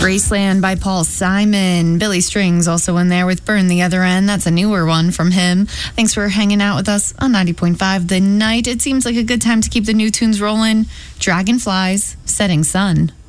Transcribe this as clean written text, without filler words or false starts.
Graceland by Paul Simon. Billy Strings also in there with Burn the Other End. That's a newer one from him. Thanks for hanging out with us on 90.5 The Night. It seems like a good time to keep the new tunes rolling. Dragonflies, Setting Sun.